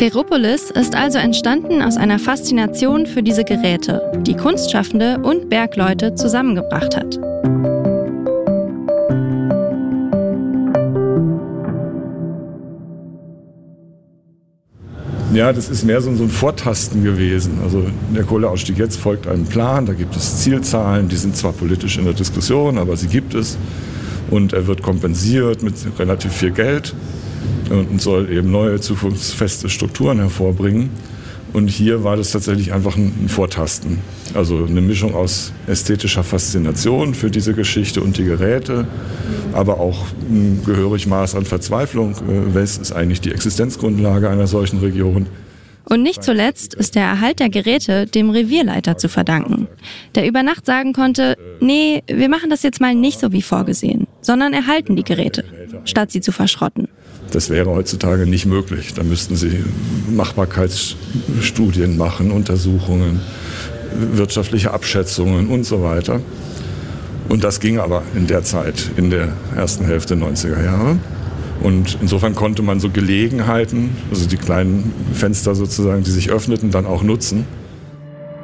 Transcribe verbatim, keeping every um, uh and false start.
Ferropolis ist also entstanden aus einer Faszination für diese Geräte, die Kunstschaffende und Bergleute zusammengebracht hat. Ja, das ist mehr so ein Vortasten gewesen. Also der Kohleausstieg jetzt folgt einem Plan, da gibt es Zielzahlen, die sind zwar politisch in der Diskussion, aber sie gibt es. Und er wird kompensiert mit relativ viel Geld und soll eben neue, zukunftsfeste Strukturen hervorbringen. Und hier war das tatsächlich einfach ein Vortasten. Also eine Mischung aus ästhetischer Faszination für diese Geschichte und die Geräte, aber auch ein gehörig Maß an Verzweiflung. Was ist eigentlich die Existenzgrundlage einer solchen Region? Und nicht zuletzt ist der Erhalt der Geräte dem Revierleiter zu verdanken, der über Nacht sagen konnte, nee, wir machen das jetzt mal nicht so wie vorgesehen, sondern erhalten die Geräte, statt sie zu verschrotten. Das wäre heutzutage nicht möglich. Da müssten Sie Machbarkeitsstudien machen, Untersuchungen, wirtschaftliche Abschätzungen und so weiter. Und das ging aber in der Zeit, in der ersten Hälfte der neunziger Jahre. Und insofern konnte man so Gelegenheiten, also die kleinen Fenster sozusagen, die sich öffneten, dann auch nutzen.